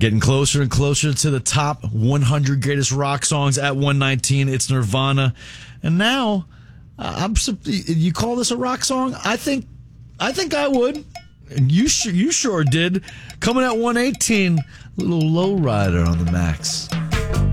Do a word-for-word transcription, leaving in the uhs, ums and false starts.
Getting closer and closer to the top one hundred greatest rock songs at one nineteen. It's Nirvana. And now, uh, I'm you call this a rock song? I think I think I would. And you, sh- you sure did. Coming at one eighteen, little lowrider on the Max.